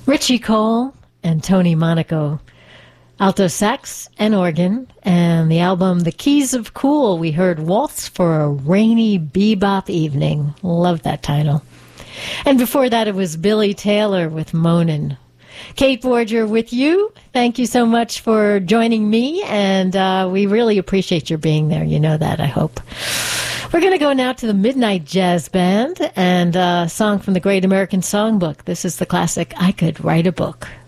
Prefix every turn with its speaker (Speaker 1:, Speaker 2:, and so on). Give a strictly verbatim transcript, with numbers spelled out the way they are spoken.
Speaker 1: Richie Cole and Tony Monaco, alto sax and organ, and the album The Keys of Cool, we heard Waltz for a Rainy Bebop Evening. Love that title. And before that, it was Billy Taylor with Moanin'. Kate Borger with you. Thank you so much for joining me, and uh, we really appreciate your being there. You know that, I hope. We're going to go now to the Midnight Jazz Band and a song from the Great American Songbook. This is the classic, I Could Write a Book.